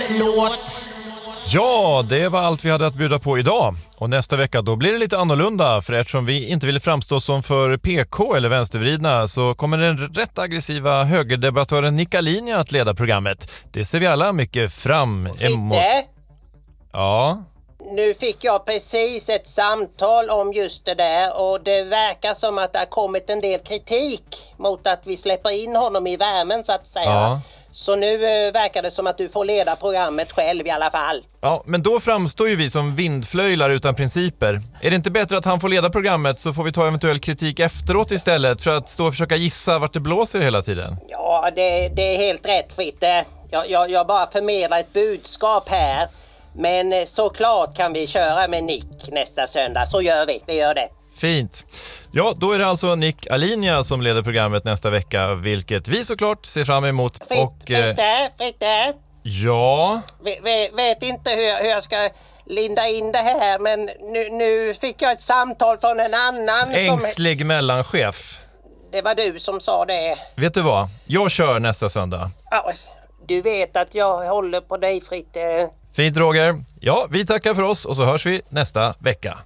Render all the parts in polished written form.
låt. Ja, det var allt vi hade att bjuda på idag. Och nästa vecka då blir det lite annorlunda, för eftersom vi inte vill framstå som för PK eller vänstervridna så kommer den rätt aggressiva högerdebattören Nick Alinea att leda programmet. Det ser vi alla mycket fram emot. Ja. Nu fick jag precis ett samtal om just det där och det verkar som att det har kommit en del kritik mot att vi släpper in honom i värmen så att säga. Ja. Så nu verkar det som att du får leda programmet själv i alla fall. Ja, men då framstår ju vi som vindflöjlar utan principer. Är det inte bättre att han får leda programmet så får vi ta eventuell kritik efteråt istället för att stå och försöka gissa vart det blåser hela tiden? Ja, det är helt rätt, Fritte. Jag bara förmedlar ett budskap här. Men såklart kan vi köra med Nick nästa söndag. Så gör vi gör det. Fint. Ja, då är det alltså Nick Alinea som leder programmet nästa vecka, vilket vi såklart ser fram emot. Fritte. Ja? Vet inte hur jag ska linda in det här, men nu fick jag ett samtal från en annan. Ängslig mellanchef. Det var du som sa det. Vet du vad? Jag kör nästa söndag. Ja, du vet att jag håller på dig, Fritte. Fint, Roger. Ja, vi tackar för oss och så hörs vi nästa vecka.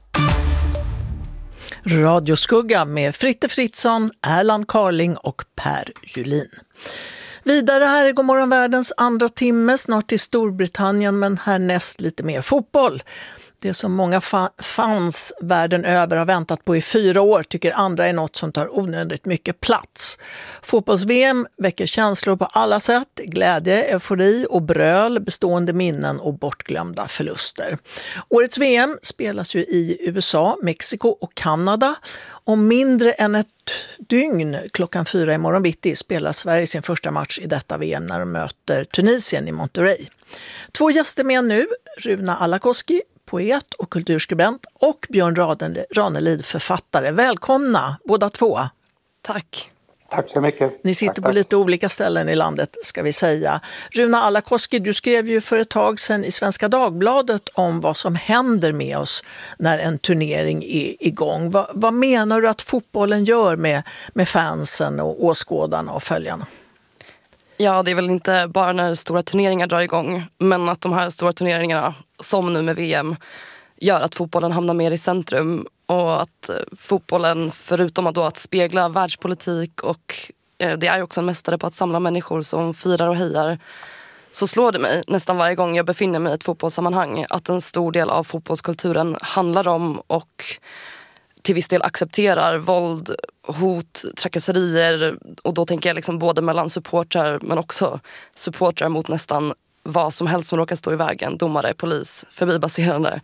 Radioskugga med Fritte Fritzson, Erland Carling och Per Julin. Vidare här är Godmorgon världens andra timme, snart till Storbritannien, men härnäst lite mer fotboll. Det som många fans världen över har väntat på i 4 år tycker andra är något som tar onödigt mycket plats. Fotbolls-VM väcker känslor på alla sätt, glädje, eufori och bröl, bestående minnen och bortglömda förluster. Årets VM spelas ju i USA, Mexiko och Kanada. Om mindre än ett dygn, klockan 4 imorgon bitti, spelar Sverige sin första match i detta VM när de möter Tunisien i Monterrey. 2 gäster med nu, Runa Alakoski, poet och kulturskribent, och Björn Ranelid, författare. Välkomna båda två. Tack. Tack så mycket. Ni sitter på lite olika ställen i landet, ska vi säga. Runa Alakoski, du skrev ju för ett tag sedan i Svenska Dagbladet om vad som händer med oss när en turnering är igång. Vad menar du att fotbollen gör med fansen och åskådarna och följarna? Ja, det är väl inte bara när stora turneringar drar igång, men att de här stora turneringarna, som nu med VM, gör att fotbollen hamnar mer i centrum och att fotbollen, förutom att spegla världspolitik och det är ju också en mästare på att samla människor som firar och hejar, så slår det mig nästan varje gång jag befinner mig i ett fotbollssammanhang att en stor del av fotbollskulturen handlar om och till viss del accepterar våld, hot, trakasserier, och då tänker jag liksom både mellan supportrar men också supportrar mot nästan vad som helst som råkar stå i vägen, domare, polis, förbipasserande.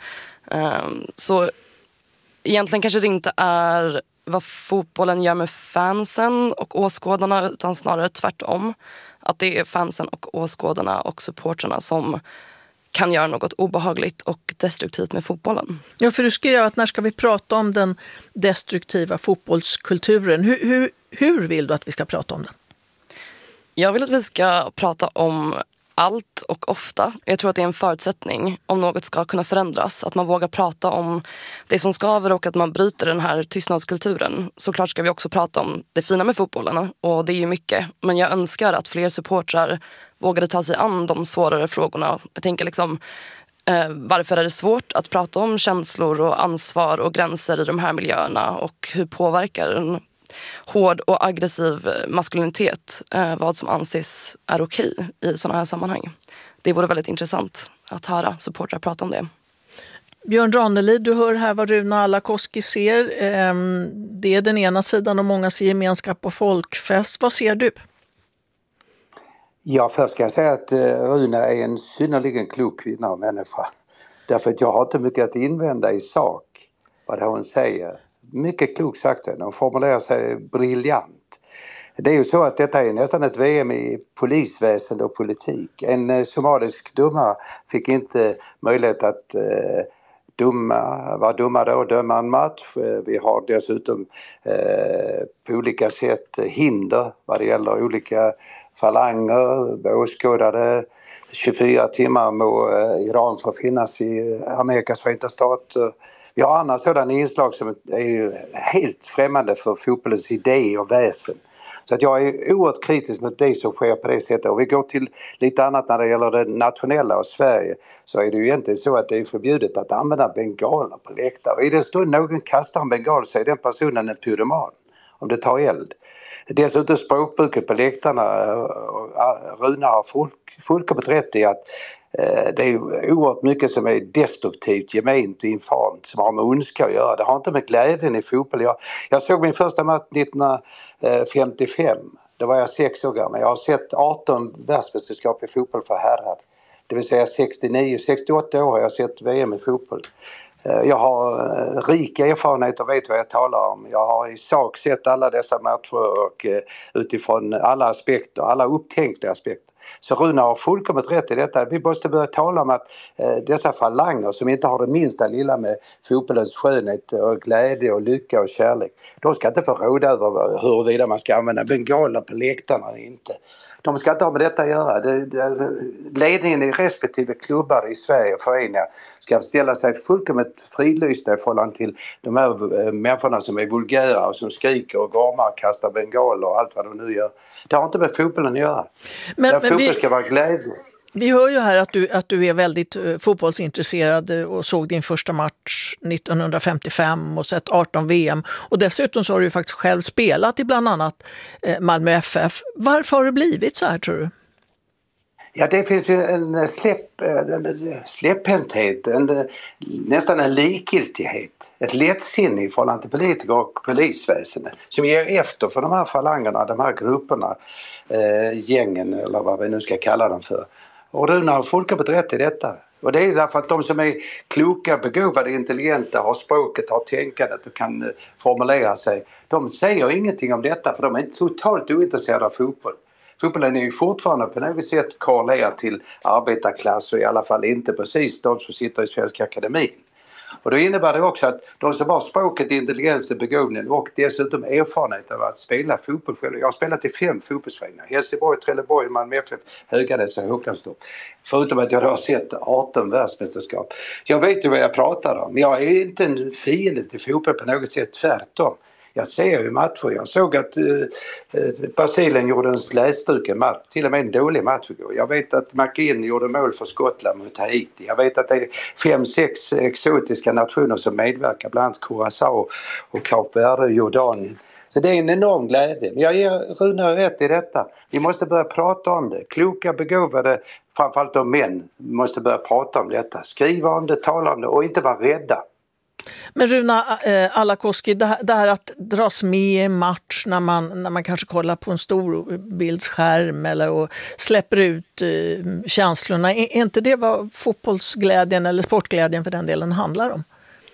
Så egentligen kanske det inte är vad fotbollen gör med fansen och åskådarna, utan snarare tvärtom. Att det är fansen och åskådarna och supportrarna som kan göra något obehagligt och destruktivt med fotbollen. Ja, för du skrev att när ska vi prata om den destruktiva fotbollskulturen? Hur vill du att vi ska prata om den? Jag vill att vi ska prata om allt och ofta. Jag tror att det är en förutsättning om något ska kunna förändras. Att man vågar prata om det som skaver och att man bryter den här tystnadskulturen. Såklart ska vi också prata om det fina med fotbollen, och det är ju mycket. Men jag önskar att fler supportrar vågade ta sig an de svårare frågorna. Jag tänker liksom, varför är det svårt att prata om känslor och ansvar och gränser i de här miljöerna, och hur påverkar en hård och aggressiv maskulinitet vad som anses är okej i sådana här sammanhang. Det vore väldigt intressant att höra supportrar prata om det. Björn Ranelid, du hör här vad Runa Alakoski ser. Det är den ena sidan och många ser gemenskap och folkfest. Vad ser du? Ja, först ska jag säga att Runa är en synnerligen klok kvinna och människa. Därför att jag har inte mycket att invända i sak vad hon säger. Mycket klokt sagt, hon formulerar sig briljant. Det är ju så att detta är nästan ett VM i polisväsende och politik. En somalisk domare fick inte möjlighet att vara domare och döma en match. Vi har dessutom på olika sätt hinder vad det gäller olika falanger, åskådade 24 timmar må Iran får finnas i Amerikas förenta stater. Vi har andra sådana inslag som är ju helt främmande för fotbollens idé och väsen. Så att jag är oerhört kritisk mot det som sker på det sättet. Och vi går till lite annat när det gäller det nationella och Sverige, så är det ju egentligen så att det är förbjudet att använda bengaler på läktare. Och i den stund någon kastar en bengal så är den personen en pyroman om det tar eld. Dessutom språkbruket på läktarna, Runa har fullkomligt rätt i att det är oerhört mycket som är destruktivt, gement och infamt som har med ondska att göra. Det har inte med glädjen i fotboll. Jag såg min första match 1955. Då var jag 6 år gammal. Jag har sett 18 världsmästerskap i fotboll för herrar. Det vill säga 68 år har jag sett VM i fotboll. Jag har rik erfarenhet och vet vad jag talar om. Jag har i sak sett alla dessa matcher och utifrån alla aspekter, alla upptänkliga aspekter. Så Runa har fullkomligt rätt i detta. Vi måste börja tala om att dessa falanger som inte har det minsta lilla med fotbollens skönhet och glädje och lycka och kärlek. De ska inte få råda över huruvida man ska använda bengaler på läktarna eller inte. De ska inte ha med detta att göra. Ledningen i respektive klubbar i Sverige och föreningar ska ställa sig fullkomligt fridlysta i förhållande till de här människorna som är vulgära och som skriker och gormar, kastar bengaler och allt vad de nu gör. Det har inte med fotbollen att göra. Men fotboll ska vara glädje. Vi hör ju här att du är väldigt fotbollsintresserad och såg din första match 1955 och sett 18 VM. Och dessutom så har du ju faktiskt själv spelat i bland annat Malmö FF. Varför har det blivit så här, tror du? Ja, det finns ju en släpphänthet, nästan en likgiltighet, ett lättsinne i förhållande till politiker och polisväsendet som ger efter för de här falangerna, de här grupperna, gängen eller vad vi nu ska kalla dem för. Och Runa har fullkomligt rätt i detta. Och det är därför att de som är kloka, begåvade, intelligenta, har språket, har tänkandet och kan formulera sig, de säger ingenting om detta för de är inte totalt ointresserade av fotboll. Fotbollen är ju fortfarande på något sätt korrelerad till arbetarklass och i alla fall inte precis de som sitter i Svenska Akademin. Och då innebär det också att de som har språket, intelligensen, begåvningen och dessutom erfarenhet av att spela fotboll själv. Jag har spelat i 5 fotbollsföreningar. Helsingborg, Trelleborg, Malmö FF, Höganäs och Håkanstorp. Förutom att jag har sett 18 världsmästerskap. Så jag vet ju vad jag pratar om. Jag är inte en fiende till fotboll på något sätt, tvärtom. Jag ser ju matcher. Jag såg att Brasilien gjorde en slätstruken match. Till och med en dålig match igår. Jag vet att McGinn gjorde mål för Skottland mot Haiti. Jag vet att det är 5-6 exotiska nationer som medverkar. Bland annat Curaçao och Kap Verde och Jordanien. Så det är en enorm glädje. Jag ger Runa rätt i detta. Vi måste börja prata om det. Kloka, begåvade, framförallt de män, måste börja prata om detta. Skriva om det, tala om det och inte vara rädda. Men Runa Alakoski, det här att dras med i en match när man kanske kollar på en stor bildsskärm eller och släpper ut känslorna, är inte det vad fotbollsglädjen eller sportglädjen för den delen handlar om?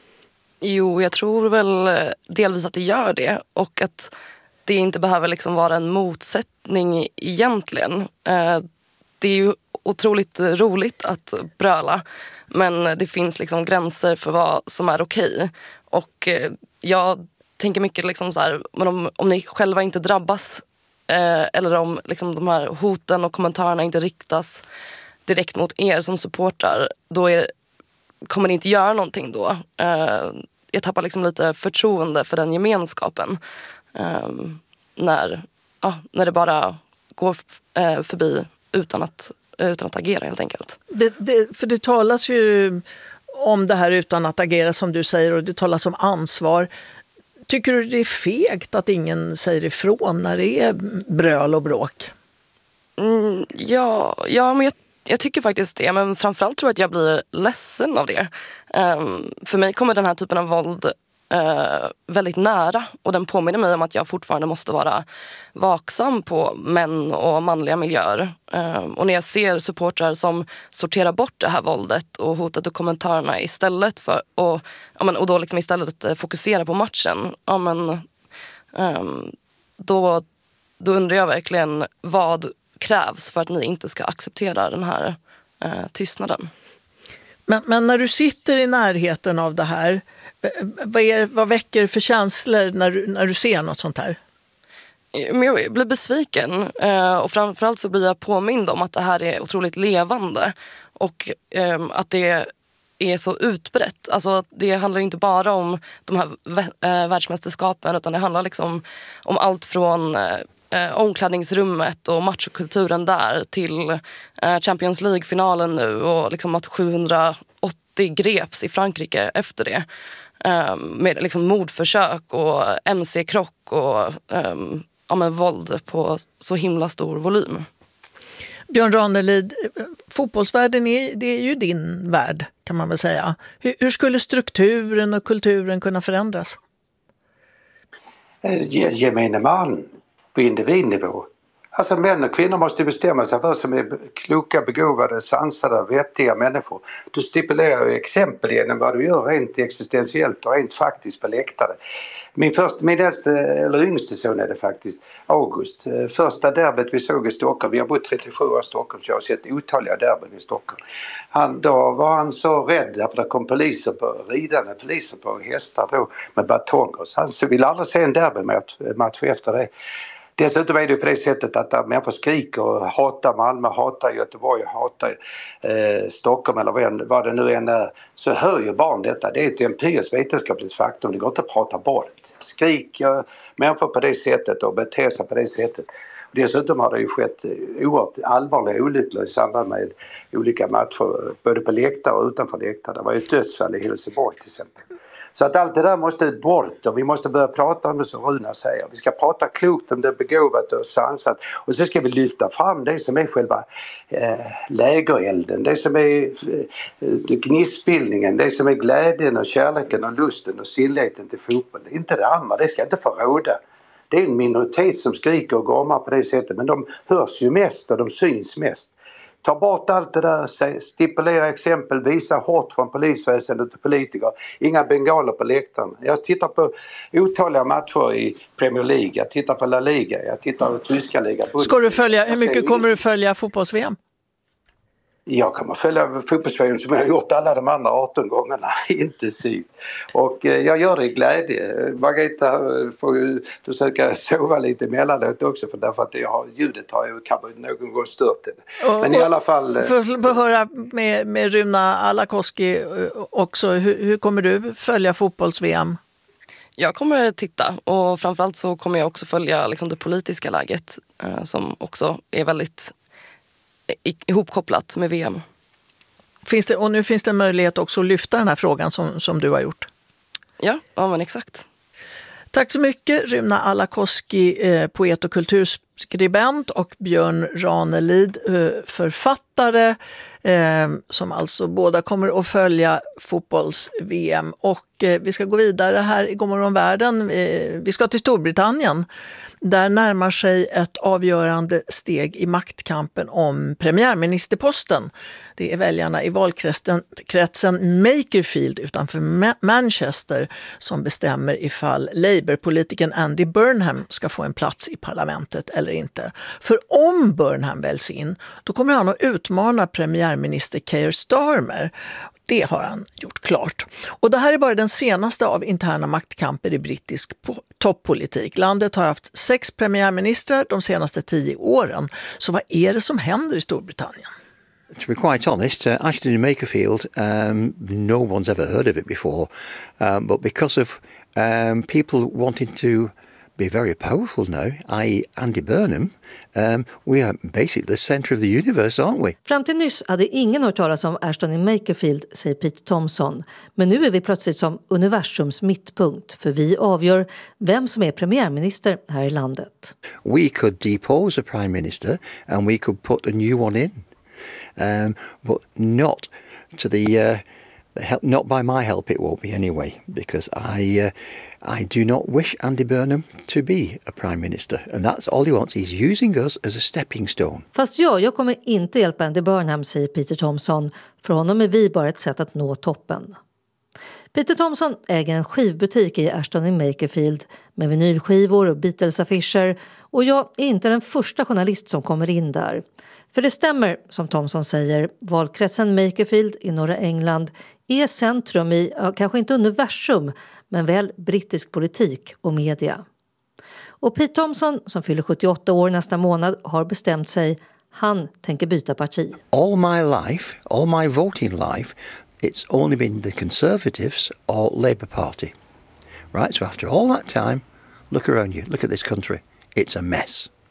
Jo, jag tror väl delvis att det gör det och att det inte behöver liksom vara en motsättning egentligen. Det är ju otroligt roligt att bröla, men det finns liksom gränser för vad som är okej. Och jag tänker mycket liksom så här, men om ni själva inte drabbas eller om liksom de här hoten och kommentarerna inte riktas direkt mot er som supportrar, då kommer ni inte göra någonting då. Jag tappar liksom lite förtroende för den gemenskapen när det bara går förbi utan att agera helt enkelt. För det talas ju om det här utan att agera som du säger och det talas om ansvar. Tycker du det är fegt att ingen säger ifrån när det är bröl och bråk? Ja, men jag tycker faktiskt det. Men framförallt tror jag att jag blir ledsen av det. För mig kommer den här typen av våld väldigt nära och den påminner mig om att jag fortfarande måste vara vaksam på män och manliga miljöer. Och när jag ser supportrar som sorterar bort det här våldet och hotet och kommentarerna istället för och då liksom istället fokusera på matchen, då undrar jag verkligen vad krävs för att ni inte ska acceptera den här tystnaden. Men när du sitter i närheten av det här, vad väcker för känslor när du ser något sånt här? Men jag blir besviken och framförallt så blir jag påmind om att det här är otroligt levande och att det är så utbrett. Alltså det handlar inte bara om de här världsmästerskapen utan det handlar liksom om allt från omklädningsrummet och matchkulturen där till Champions League-finalen nu och liksom att 780 greps i Frankrike efter det. Med liksom mordförsök och MC-krock och våld på så himla stor volym. Björn Ranelid, fotbollsvärlden det är ju din värld kan man väl säga. Hur skulle strukturen och kulturen kunna förändras? Gemene man på individnivå. Alltså män och kvinnor måste bestämma sig för vad som är kloka, begåvade, sansade, vettiga människor. Du stipulerar ju exempel genom vad du gör rent existentiellt och rent faktiskt på läktare. Min yngste son är det faktiskt, August. Första derbyt vi såg i Stockholm, vi har bott 37 år i Stockholm så jag har sett otaliga derbyn i Stockholm. Då var han så rädd för det kom ridande poliser på hästar då med batonger. Så han ville aldrig se en derbymatch efter det. Dessutom är det på det sättet att människor skriker och hatar Malmö, hatar Göteborg, hatar Stockholm eller vad det nu än är. Så hör ju barn detta. Det är ett empiriskt vetenskapligt faktum. Det går inte att prata bort. Skriker människor på det sättet och beter sig på det sättet. Dessutom har det ju skett oerhört allvarliga olyckor i samband med olika matcher. Både på läktare och utanför läktare. Det var ju ett dödsfall i Helsingborg till exempel. Så att allt det där måste bort och vi måste börja prata om det som Runa säger. Vi ska prata klokt om det begåvat och sansat och så ska vi lyfta fram det som är själva lägerelden, det som är gnistbildningen, det som är glädjen och kärleken och lusten och stillheten till fotboll. Inte det andra, det ska inte få råda. Det är en minoritet som skriker och gormar på det sättet men de hörs ju mest och de syns mest. Ta bort allt det där, stipulera exempel, visa hårt från polisväsendet och politiker. Inga bengaler på läktaren. Jag tittar på otaliga matcher i Premier League, jag tittar på La Liga, jag tittar på tyska liga. Ska du följa, hur mycket kommer du följa fotbolls-VM? Jag kommer följa fotbolls-VM som jag har gjort alla de andra 18 gångerna intensivt. Och jag gör det i glädje. Margareta får ju försöka sova lite emellanåt också därför att ljudet har ju kanske någon gång stört henne. Men i alla fall... För att höra med Runa Alakoski också, hur kommer du följa fotbolls-VM? Jag kommer titta och framförallt så kommer jag också följa liksom det politiska läget som också är väldigt ihopkopplat med VM. Nu finns det en möjlighet också att lyfta den här frågan som du har gjort. Ja men exakt. Tack så mycket Runa Alakoski, poet och kulturskribent och Björn Ranelid, författare som alltså båda kommer att följa fotbolls-VM. Och vi ska gå vidare här i Godmorgon Världen. Vi ska till Storbritannien. Där närmar sig ett avgörande steg i maktkampen om premiärministerposten. Det är väljarna i valkretsen Makerfield utanför Manchester som bestämmer ifall Labour-politikern Andy Burnham ska få en plats i parlamentet eller inte. För om Burnham väljs in, då kommer han att utmana premiärminister Keir Starmer. Det har han gjort klart. Och det här är bara den senaste av interna maktkamper i brittisk toppolitik. Landet har haft 6 premiärministrar de senaste 10 åren. Så vad är det som händer i Storbritannien? To be quite honest, Ashton Makerfield, no one's ever heard of it before. But because of people wanting to be very powerful now, i.e. Andy Burnham, we are basically the centre of the universe, aren't we? Fram till nyss hade ingen hört talas om Ashton Makerfield, säger Peter Thomson. Men nu är vi plötsligt som universums mittpunkt, för vi avgör vem som är premiärminister här i landet. We could depose a prime minister and we could put a new one in. But not to the help, not by my help it won't be anyway, because I do not wish Andy Burnham to be a prime minister, and that's all he wants. He's using us as a stepping stone. Fast jag kommer inte hjälpa Andy Burnham, säger Peter Thomson. För honom är vi bara ett sätt att nå toppen. Peter Thomson äger en skivbutik i Ashton i Makerfield med vinylskivor och Beatles-affischer, och jag är inte den första journalist som kommer in där. För det stämmer, som Thomson säger, valkretsen Makerfield i norra England är centrum i, kanske inte universum, men väl brittisk politik och media. Och Pete Thomson, som fyller 78 år nästa månad, har bestämt sig. Han tänker byta parti. All my life, all my voting life, it's only been the Conservatives or Labour Party. Right, so after all that time, look around you, look at this country. It's a mess.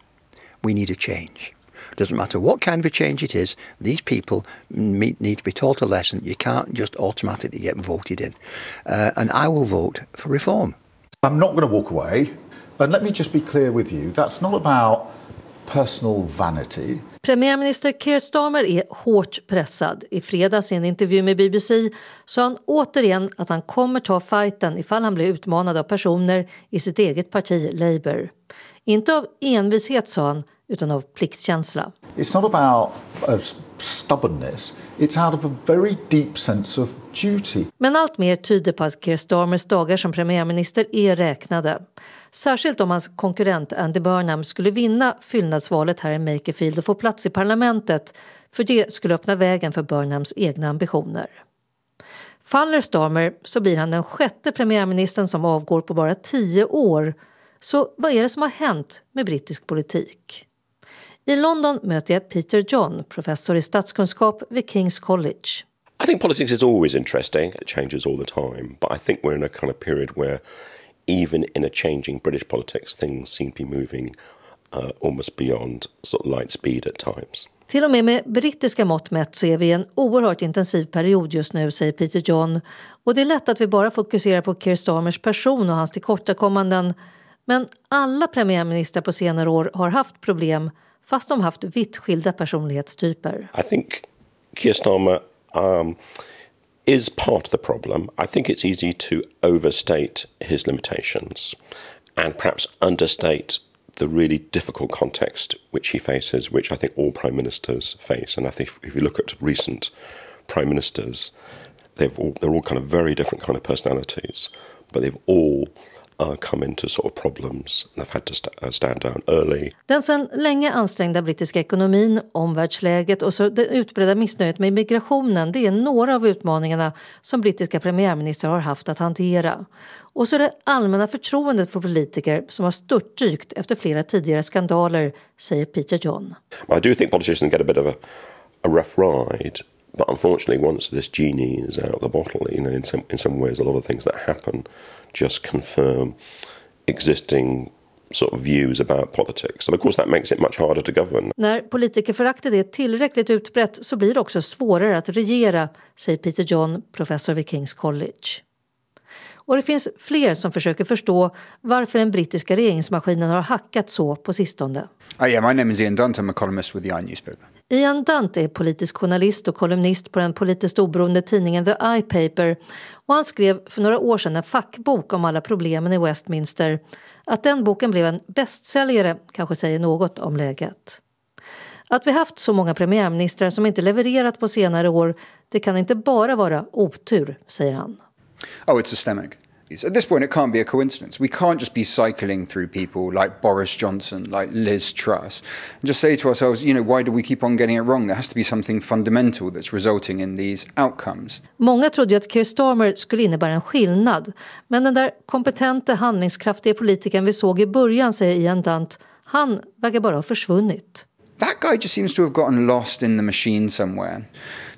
we need a change. Doesn't matter what kind of a change it is, these people need to be taught a lesson. You can't just automatically get voted in. And I will vote for reform. I'm not going to walk away. And let me just be clear with you, that's not about personal vanity. Premiärminister Keir Starmer är hårt pressad. I fredags i en intervju med BBC sa han återigen att han kommer ta fighten ifall han blir utmanad av personer i sitt eget parti Labour. Inte av envishet, sa han, utan av pliktkänsla. It's not about stubbornness, it's out of a very deep sense of duty. Men allt mer tyder på att Keir Starmers dagar som premiärminister är räknade. Särskilt om hans konkurrent Andy Burnham skulle vinna fyllnadsvalet här i Makerfield och få plats i parlamentet, för det skulle öppna vägen för Burnhams egna ambitioner. Faller Starmer så blir han den 6:e premiärministern som avgår på bara 10 år. Så vad är det som har hänt med brittisk politik? I London möter jag Peter John, professor i statskunskap vid King's College. I think politics is always interesting. It changes all the time. But I think we're in a kind of period where even in a changing British politics, things seem to be moving almost beyond sort of light speed at times. Till och med brittiska mått mätt så är vi i en oerhört intensiv period just nu, säger Peter John. Och det är lätt att vi bara fokuserar på Keir Starmers person och hans tillkortakommanden. Men alla premiärministrar på senare år har haft problem, fast de haft vitt skilda personlighetstyper. I think Keir Starmer is part of the problem. I think it's easy to overstate his limitations and perhaps understate the really difficult context which he faces, which I think all prime ministers face. And I think if you look at recent prime ministers, they're all kind of very different kind of personalities, but they've all come into sort of problems and have had to stand down early. Den sedan länge ansträngda brittiska ekonomin, omvärldsläget och så det utbredda missnöjet med migrationen, det är några av utmaningarna som brittiska premiärministrar har haft att hantera. Och så det allmänna förtroendet för politiker som har störtdykt efter flera tidigare skandaler, säger Peter John. I do think politicians get a bit of a rough ride. But unfortunately, once this genie is out of the bottle, you know, in some ways, a lot of things that happen just confirm existing sort of views about politics. And of course, that makes it much harder to govern. När politikerföraktet är tillräckligt utbrett så blir det också svårare att regera, säger Peter John, professor vid King's College. Och det finns fler som försöker förstå varför den brittiska regeringsmaskinen har hackat så på sistone. Yeah, my name is Ian Dunt. I'm a columnist with the iNewspaper. Ian Dunt är politisk journalist och kolumnist på den politiskt oberoende tidningen The iPaper, och han skrev för några år sedan en fackbok om alla problemen i Westminster. Att den boken blev en bästsäljare kanske säger något om läget. Att vi haft så många premiärministrar som inte levererat på senare år, det kan inte bara vara otur, säger han. Oh, it's systemic. At this point, it can't be a coincidence. We can't just be cycling through people like Boris Johnson, like Liz Truss, and just say to ourselves, you know, why do we keep on getting it wrong? There has to be something fundamental that's resulting in these outcomes. Många trodde ju att Keir Starmer skulle innebära en skillnad, men den där kompetenta, handlingskraftiga politikern vi såg i början, säger Ian Dunt, han verkar bara ha försvunnit. That guy just seems to have gotten lost in the machine somewhere.